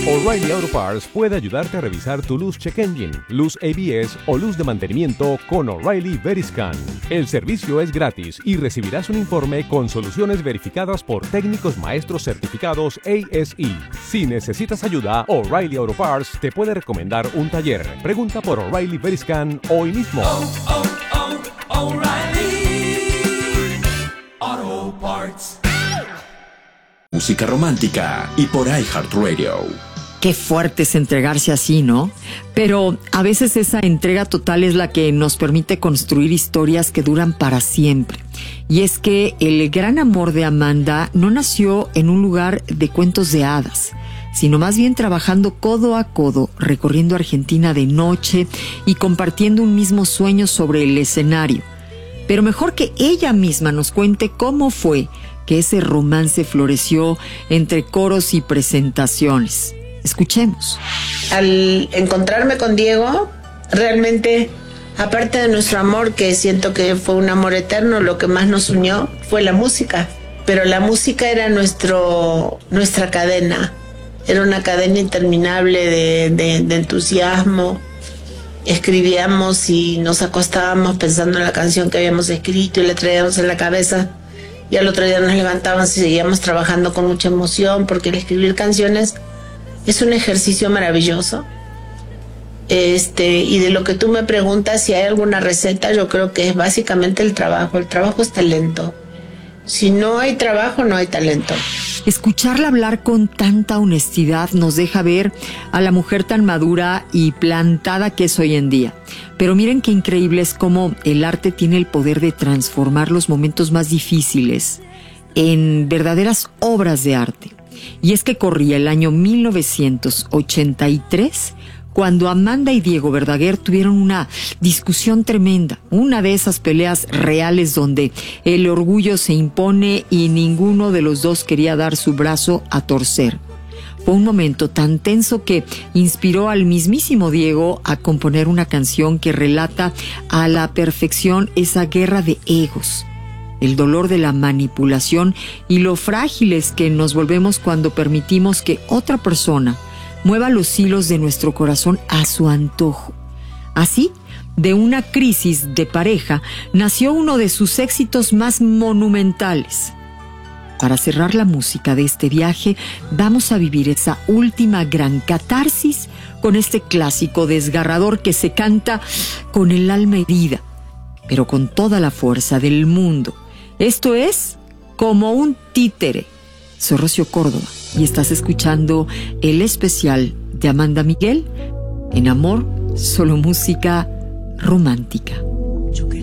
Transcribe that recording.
O'Reilly Auto Parts puede ayudarte a revisar tu luz check engine, luz ABS o luz de mantenimiento con O'Reilly Veriscan. El servicio es gratis y recibirás un informe con soluciones verificadas por técnicos maestros certificados ASE. Si necesitas ayuda, O'Reilly Auto Parts te puede recomendar un taller. Pregunta por O'Reilly Veriscan hoy mismo. O'Reilly Auto Parts. Música romántica y por iHeartRadio. Qué fuerte es entregarse así, ¿no? Pero a veces esa entrega total es la que nos permite construir historias que duran para siempre. Y es que el gran amor de Amanda no nació en un lugar de cuentos de hadas, sino más bien trabajando codo a codo, recorriendo Argentina de noche y compartiendo un mismo sueño sobre el escenario. Pero mejor que ella misma nos cuente cómo fue que ese romance floreció entre coros y presentaciones. Escuchemos. Al encontrarme con Diego, realmente, aparte de nuestro amor, que siento que fue un amor eterno, lo que más nos unió fue la música. Pero la música era nuestra cadena. Era una cadena interminable de entusiasmo. Escribíamos y nos acostábamos pensando en la canción que habíamos escrito y la traíamos en la cabeza. Y al otro día nos levantábamos y seguíamos trabajando con mucha emoción, porque el escribir canciones es un ejercicio maravilloso. Y de lo que tú me preguntas si hay alguna receta, yo creo que es básicamente el trabajo. El trabajo es talento. Si no hay trabajo, no hay talento. Escucharla hablar con tanta honestidad nos deja ver a la mujer tan madura y plantada que es hoy en día. Pero miren qué increíble es cómo el arte tiene el poder de transformar los momentos más difíciles en verdaderas obras de arte. Y es que corría el año 1983 cuando Amanda y Diego Verdaguer tuvieron una discusión tremenda, una de esas peleas reales donde el orgullo se impone y ninguno de los dos quería dar su brazo a torcer. Fue un momento tan tenso que inspiró al mismísimo Diego a componer una canción que relata a la perfección esa guerra de egos, el dolor de la manipulación y lo frágiles que nos volvemos cuando permitimos que otra persona mueva los hilos de nuestro corazón a su antojo. Así, de una crisis de pareja, nació uno de sus éxitos más monumentales. Para cerrar la música de este viaje, vamos a vivir esa última gran catarsis con este clásico desgarrador que se canta con el alma herida, pero con toda la fuerza del mundo. Esto es Como un títere. Soy Rocío Córdoba y estás escuchando el especial de Amanda Miguel en Amor, Solo Música Romántica. Yo quería